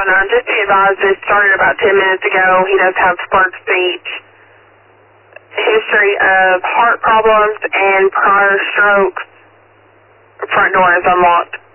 But just be advised, this started about 10 minutes ago. He does have slurred speech, history of heart problems, and prior strokes. Front door is unlocked.